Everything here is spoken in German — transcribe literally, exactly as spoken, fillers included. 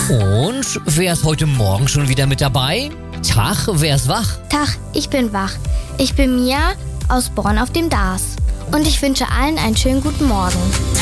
Und wer ist heute Morgen schon wieder mit dabei? Tag, wer ist wach? Tag, ich bin wach. Ich bin Mia aus Born auf dem Dars. Und ich wünsche allen einen schönen guten Morgen.